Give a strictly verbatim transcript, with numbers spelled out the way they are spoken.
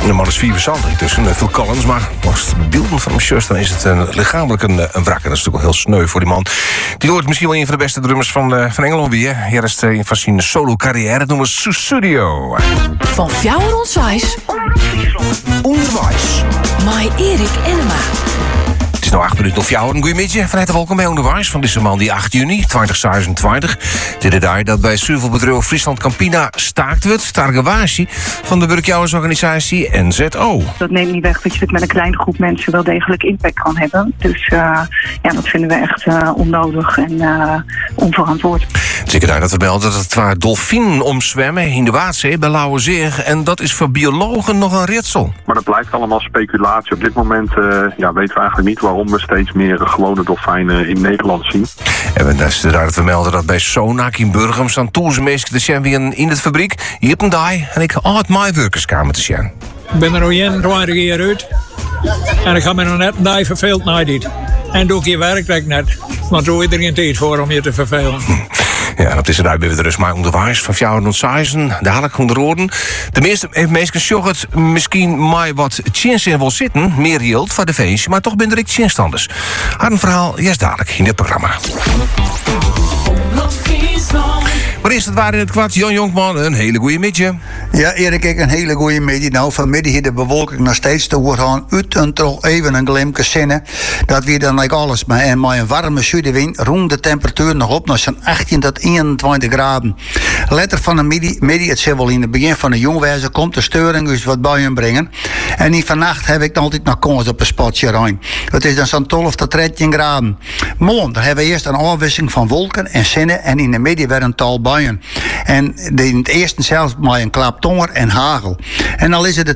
Normaal is vierenzestig intussen, Phil Collins. Maar als het beelden van hem shirt, dan is het uh, lichamelijk een, een wrak. En dat is natuurlijk wel heel sneu voor die man. Die wordt misschien wel een van de beste drummers van, uh, van Engeland weer. Hier is het uh, van zijn solo-carrière. Dat noemen we Sussudio. Van Fjouwer Ontwijs. Onderwijs. Mai Erik Enema. Het is nou acht minuten of jou. Een goeiemiddag. Van harte welkom bij Onderwijs van deze maand die acht juni tweeduizend tweeëntwintig. Dit is daar dat bij zuivelbedrijf Friesland Campina staakt wordt. Targewasie van de werkjouwersorganisatie N Z O. Dat neemt niet weg dat je het met een kleine groep mensen wel degelijk impact kan hebben. Dus uh, ja, dat vinden we echt uh, onnodig en uh, onverantwoord. Zeker daar dat we melden dat het waar dolfinen omzwemmen in de Waadzee bij Lauwerzeer. En dat is voor biologen nog een ritsel. Maar dat blijft allemaal speculatie. Op dit moment uh, ja, weten we eigenlijk niet waarom we steeds meer gewone dolfijnen in Nederland zien. En dat is daar dat we melden dat bij Sonak in Burgum staan toezenmeester de champion in de fabriek. Je hebt een daai en ik ga uit mijn werkerskamer te zien. Ik ben er al eenentwintig jaar uit. En ik ga me nog net een dag verveeld naar dit. En doe ik je werk dat ik net. Want zo is er geen tijd voor om je te vervelen. Ja, dat is het uit bij de rust maar onderwijs van jou en Saizen, dadelijk onderhouden. De meeste mensen zorgen het misschien maar wat chins in wil zitten, meer hield van de feestje, maar toch ben er ik chinstanders. Had een verhaal, juist dadelijk in dit programma. Maar eerst het waar in het kwart, Jan Jonkman, een hele goede middag. Ja, Erik, ik een hele goede middag. Nou, vanmiddag hier de bewolking nog steeds te horen. Uit en toch even een glimke zinnen. Dat weer dan like alles. Maar en met een warme zuidenwind roemt de temperatuur nog op naar zo'n achttien tot eenentwintig graden. Letter van de middag, middag het zal wel in het begin van de jongwijze komt de steuring dus wat bij hem brengen. En in vannacht heb ik altijd nog kans op een spotje rein. Het is dan zo'n twaalf tot dertien graden. Morgen dan hebben we eerst een afwisseling van wolken en zinnen en in de middag weer een tal buien. En in het eerste zelfs maar een klap tonger en hagel. En dan is het